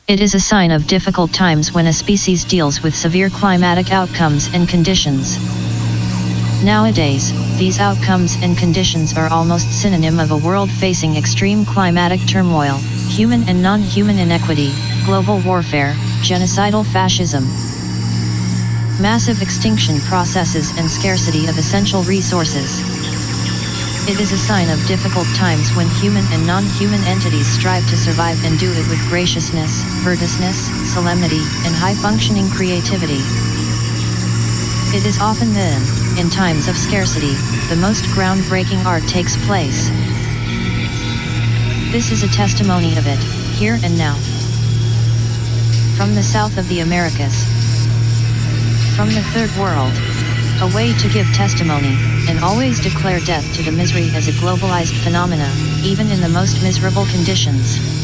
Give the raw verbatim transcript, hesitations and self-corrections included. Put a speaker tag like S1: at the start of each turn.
S1: It is a sign of difficult times when a species deals with severe climatic outcomes and conditions. Nowadays, these outcomes and conditions are almost synonym of a world facing extreme climatic turmoil, human and non-human inequity, global warfare, genocidal fascism, massive extinction processes and scarcity of essential resources. It is a sign of difficult times when human and non-human entities strive to survive and do it with graciousness, earnestness, solemnity, and high-functioning creativity. It is often then, in times of scarcity, the most groundbreaking art takes place. This is a testimony of it, here and now. From the south of the Americas. From the third world. A way to give testimony, and always declare death to the misery as a globalized phenomena, even in the most miserable conditions.